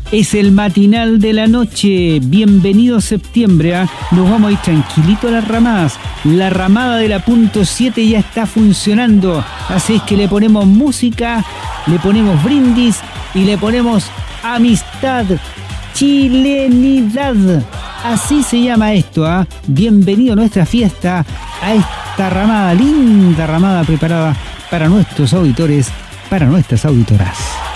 Es el matinal de la noche. Bienvenido septiembre, ¿eh? Nos vamos a ir tranquilito a las ramadas. La ramada de la punto 7 ya está funcionando. Así es que le ponemos música, le ponemos brindis y le ponemos amistad, chilenidad. Así se llama esto, ¿eh? Bienvenido a nuestra fiesta, a esta ramada, linda ramada preparada para nuestros auditores, para nuestras auditoras.